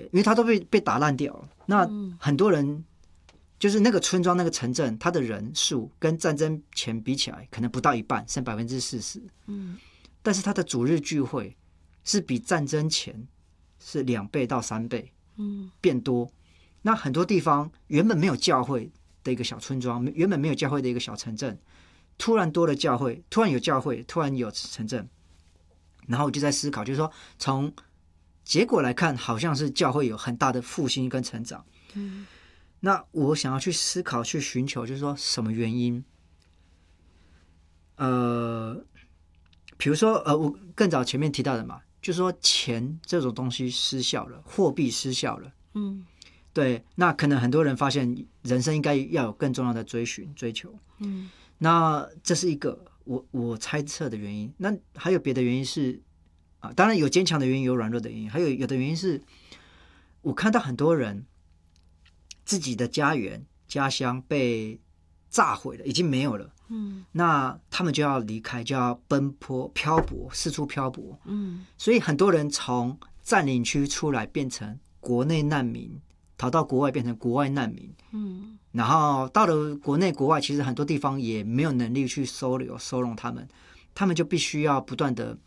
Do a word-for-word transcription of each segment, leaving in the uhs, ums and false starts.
因为它都被被打烂掉了。那很多人就是那个村庄那个城镇，它的人数跟战争前比起来，可能不到一半，剩百分之四十。嗯，但是它的主日聚会是比战争前是两倍到三倍，嗯，变多。那很多地方原本没有教会的一个小村庄，原本没有教会的一个小城镇，突然多了教会，突然有教会，突然有城镇。然后我就在思考，就是说从结果来看，好像是教会有很大的复兴跟成长。嗯，那我想要去思考、去寻求，就是说什么原因？呃，比如说，呃，我更早前面提到的嘛，就是说钱这种东西失效了，货币失效了。嗯，对。那可能很多人发现，人生应该要有更重要的追寻、追求。嗯，那这是一个我我猜测的原因。那还有别的原因是啊，当然有坚强的原因，有软弱的原因，还有有的原因是，我看到很多人自己的家园、家乡被炸毁了，已经没有了。嗯，那他们就要离开，就要奔波、漂泊，四处漂泊。嗯，所以很多人从占领区出来，变成国内难民，逃到国外变成国外难民。嗯，然后到了国内、国外，其实很多地方也没有能力去收留、收容他们，他们就必须要不断的。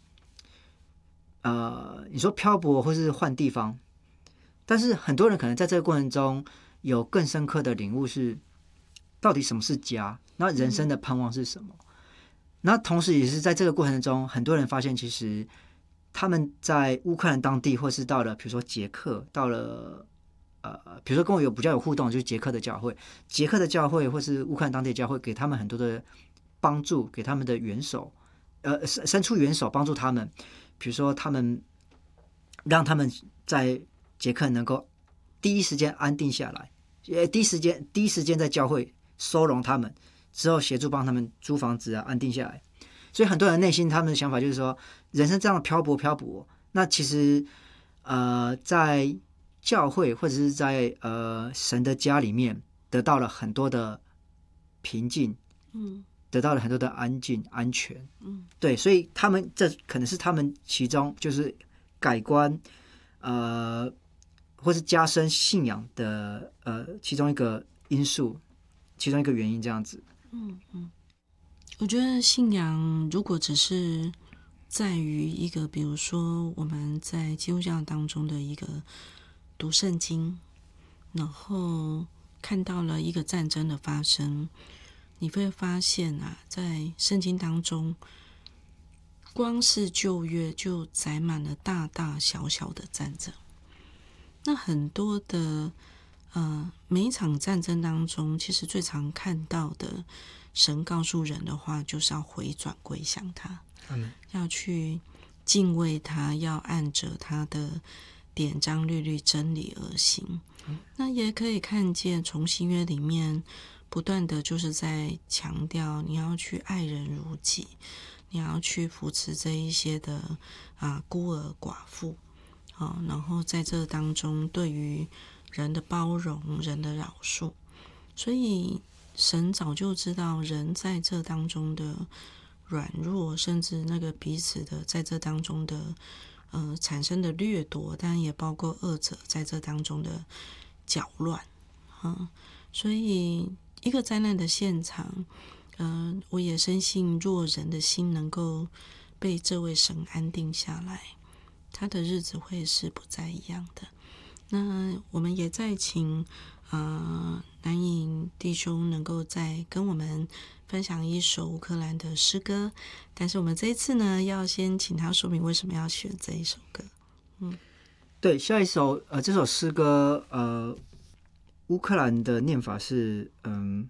呃，你说漂泊或是换地方，但是很多人可能在这个过程中有更深刻的领悟是，到底什么是家？那人生的盼望是什么？嗯、那同时也是在这个过程中，很多人发现，其实他们在乌克兰当地，或是到了比如说捷克，到了呃，比如说跟我有比较有互动，就是捷克的教会，捷克的教会或是乌克兰当地的教会，给他们很多的帮助，给他们的援手，呃，伸出援手帮助他们。比如说，他们让他们在捷克能够第一时间安定下来，呃，第一时间第一时间在教会收容他们，之后协助帮他们租房子啊，安定下来。所以很多人内心他们的想法就是说，人生这样的漂泊漂泊，那其实呃，在教会或者是在呃神的家里面得到了很多的平静，嗯。得到了很多的安静、安全，嗯，对，所以他们这可能是他们其中就是改观，呃，或是加深信仰的呃其中一个因素，其中一个原因这样子。 嗯嗯，我觉得信仰如果只是在于一个，比如说我们在基督教当中的一个读圣经，然后看到了一个战争的发生。你会发现啊，在圣经当中，光是旧约就载满了大大小小的战争。那很多的呃，每一场战争当中，其实最常看到的，神告诉人的话，就是要回转归向他， 嗯、 要去敬畏他，要按着他的典章律律真理而行。嗯、那也可以看见从新约里面。不断的就是在强调你要去爱人如己，你要去扶持这一些的啊孤儿寡妇，啊，然后在这当中对于人的包容、人的饶恕，所以神早就知道人在这当中的软弱，甚至那个彼此的在这当中的呃产生的掠夺，但也包括恶者在这当中的搅乱，啊，所以。一个灾难的现场，呃，我也深信，若人的心能够被这位神安定下来，他的日子会是不再一样的。那我们也在请呃南颖弟兄能够再跟我们分享一首乌克兰的诗歌，但是我们这一次呢，要先请他说明为什么要选这一首歌。嗯， 对，下一首呃，这首诗歌呃。乌克兰的念法是嗯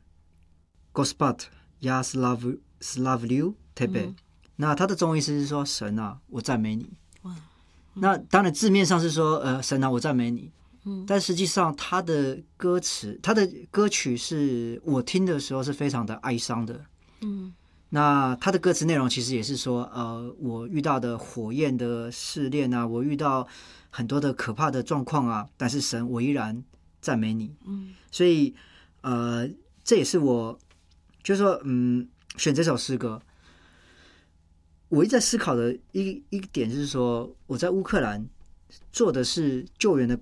，Gospod ya slavlyu tebe，、嗯、那它的中文意思是说神啊，我赞美你。哇，嗯、那当然字面上是说呃神啊，我赞美你。嗯，但实际上它的歌词，它的歌曲是我听的时候是非常的哀伤的。嗯，那它的歌词内容其实也是说呃我遇到的火焰的试炼啊，我遇到很多的可怕的状况啊，但是神我依然。赞美你，嗯，所以，呃，这也是我，就是说，嗯，选这首诗歌，我一直在思考的一一点就是说，我在乌克兰做的是救援的。